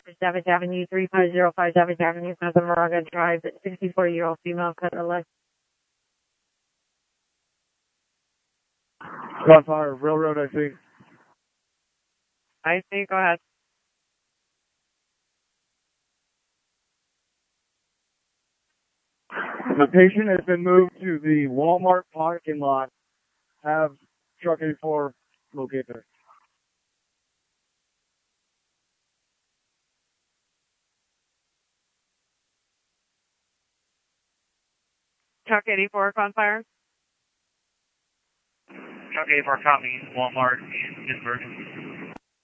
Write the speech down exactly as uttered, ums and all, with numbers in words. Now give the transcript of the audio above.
Savage Avenue, three five zero five Savage Avenue, Santa Moraga Drive, sixty-four-year-old female, cut the left. Gunfire, Railroad, I see. I see, go ahead. The patient has been moved to the Walmart parking lot. Have truck eighty-four locate there. Truck eighty-four, Gunfire. Truck eighty-four, copy, Walmart in Pittsburgh.